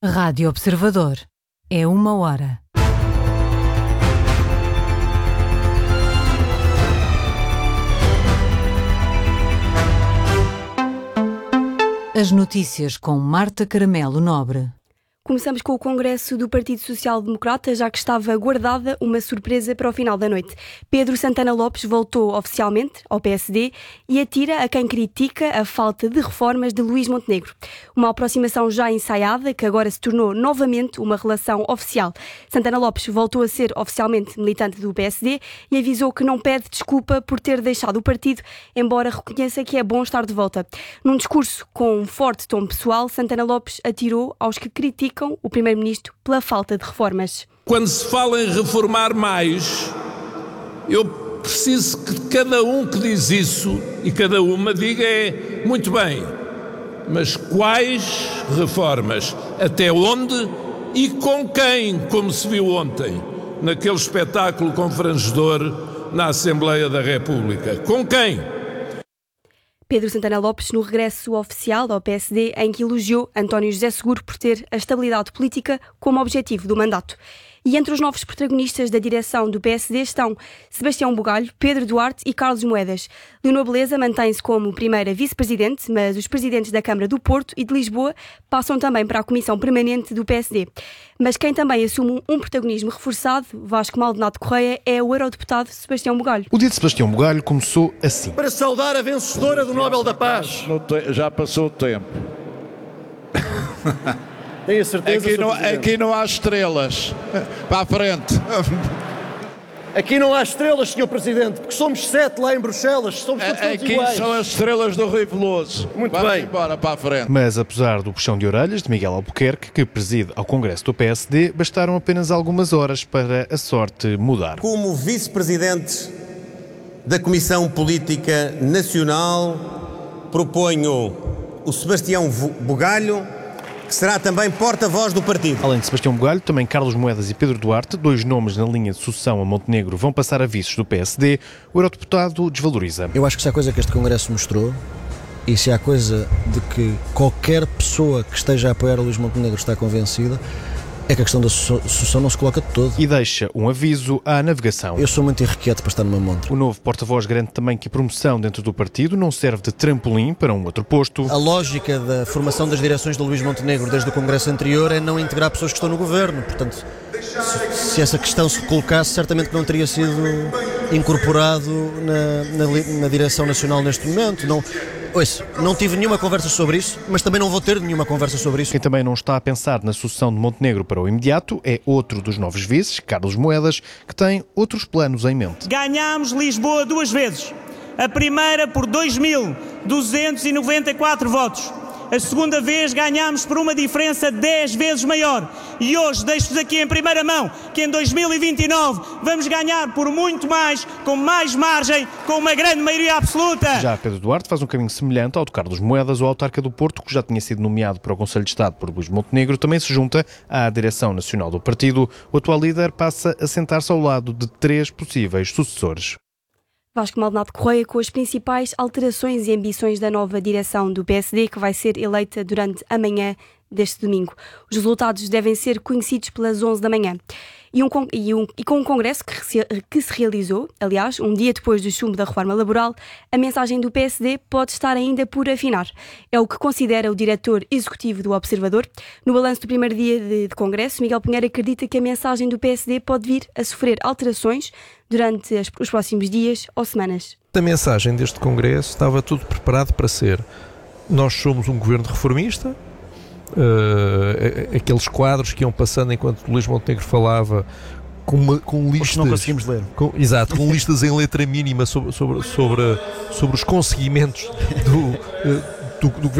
Rádio Observador. É 1 hora. As notícias com Marta Caramelo Nobre. Começamos com o Congresso do Partido Social Democrata, já que estava guardada uma surpresa para o final da noite. Pedro Santana Lopes voltou oficialmente ao PSD e atira a quem critica a falta de reformas de Luís Montenegro. Uma aproximação já ensaiada, que agora se tornou novamente uma relação oficial. Santana Lopes voltou a ser oficialmente militante do PSD e avisou que não pede desculpa por ter deixado o partido, embora reconheça que é bom estar de volta. Num discurso com um forte tom pessoal, Santana Lopes atirou aos que criticam o Primeiro-Ministro pela falta de reformas. Quando se fala em reformar mais, eu preciso que cada um que diz isso e cada uma diga muito bem, mas quais reformas? Até onde e com quem, como se viu ontem, naquele espetáculo confrangedor na Assembleia da República? Com quem? Pedro Santana Lopes no regresso oficial ao PSD, em que elogiou António José Seguro por ter a estabilidade política como objetivo do mandato. E entre os novos protagonistas da direção do PSD estão Sebastião Bugalho, Pedro Duarte e Carlos Moedas. Leonor Beleza mantém-se como primeira vice-presidente, mas os presidentes da Câmara do Porto e de Lisboa passam também para a Comissão Permanente do PSD. Mas quem também assume um protagonismo reforçado, Vasco Maldonado Correia, é o eurodeputado Sebastião Bugalho. O dia de Sebastião Bugalho começou assim. Para saudar a vencedora do Nobel da Paz. Já passou o tempo. Tenho a certeza, aqui não há estrelas. Para a frente. Aqui não há estrelas, Sr. Presidente, porque somos 7 lá em Bruxelas, somos todos iguais. Aqui são as estrelas do Rui Veloso. Muito Vamos bem. embora para a frente. Mas apesar do puxão de orelhas de Miguel Albuquerque, que preside ao Congresso do PSD, bastaram apenas algumas horas para a sorte mudar. Como vice-presidente da Comissão Política Nacional, proponho o Sebastião Bugalho, que será também porta-voz do partido. Além de Sebastião Bugalho, também Carlos Moedas e Pedro Duarte, dois nomes na linha de sucessão a Montenegro, vão passar a vices do PSD. O eurodeputado desvaloriza. Eu acho que se há coisa que este Congresso mostrou, e se há coisa de que qualquer pessoa que esteja a apoiar o Luís Montenegro está convencida, é que a questão da sucessão não se coloca de todo. E deixa um aviso à navegação. Eu sou muito irrequieto para estar numa montra. O novo porta-voz garante também que a promoção dentro do partido não serve de trampolim para um outro posto. A lógica da formação das direções do Luís Montenegro desde o Congresso anterior é não integrar pessoas que estão no governo. Portanto, se essa questão se colocasse, certamente que não teria sido incorporado na direção nacional neste momento. Não tive nenhuma conversa sobre isso, mas também não vou ter nenhuma conversa sobre isso. Quem também não está a pensar na sucessão de Montenegro para o imediato é outro dos novos vices, Carlos Moedas, que tem outros planos em mente. Ganhámos Lisboa 2 vezes. A primeira por 2.294 votos. A segunda vez ganhámos por uma diferença 10 vezes maior. E hoje deixo-vos aqui em primeira mão que em 2029 vamos ganhar por muito mais, com mais margem, com uma grande maioria absoluta. Já Pedro Duarte faz um caminho semelhante ao de Carlos Moedas, o autarca do Porto, que já tinha sido nomeado para o Conselho de Estado por Luís Montenegro, também se junta à direção nacional do partido. O atual líder passa a sentar-se ao lado de 3 possíveis sucessores. Vasco Maldonado Correia com as principais alterações e ambições da nova direção do PSD, que vai ser eleita durante a manhã deste domingo. Os resultados devem ser conhecidos pelas 11 da manhã. E com um congresso que se realizou, aliás, um dia depois do chumbo da reforma laboral, a mensagem do PSD pode estar ainda por afinar. É o que considera o diretor executivo do Observador. No balanço do primeiro dia de congresso, Miguel Pinheiro acredita que a mensagem do PSD pode vir a sofrer alterações durante os próximos dias ou semanas. A mensagem deste congresso estava tudo preparado para ser: nós somos um governo reformista. Aqueles quadros que iam passando enquanto Luís Montenegro falava com listas, não conseguimos ler. Com listas em letra mínima sobre os conseguimentos do governo